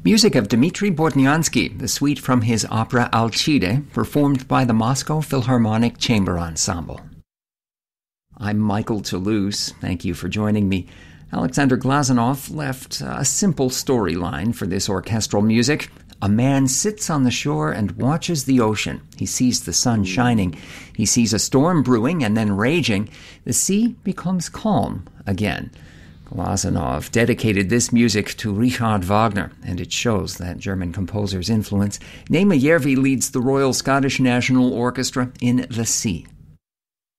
Music of Dmitri Bortniansky, the suite from his opera Alcide, performed by the Moscow Philharmonic Chamber Ensemble. I'm Michael Toulouse. Thank you for joining me. Alexander Glazunov left a simple storyline for this orchestral music. A man sits on the shore and watches the ocean. He sees the sun shining. He sees a storm brewing and then raging. The sea becomes calm again. Glazunov dedicated this music to Richard Wagner, and it shows that German composer's influence. Naima Järvi leads the Royal Scottish National Orchestra in The Sea.